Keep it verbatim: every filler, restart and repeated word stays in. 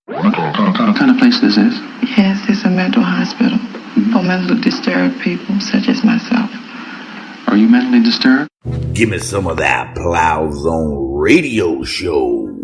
What kind of place this is? Yes, it's a mental hospital mm-hmm. for mentally disturbed people such as myself. Are you mentally disturbed? Give me some of that Plow Zone Radio Show.